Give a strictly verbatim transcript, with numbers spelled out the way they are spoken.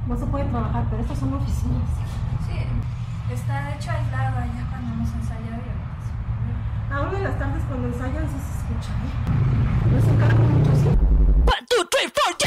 no se puede trabajar, pero estas son oficinas. Sí, está hecho aislado allá cuando hemos ensayado y ahorita. Aún en las tardes cuando ensayan sí se escucha, ¿eh?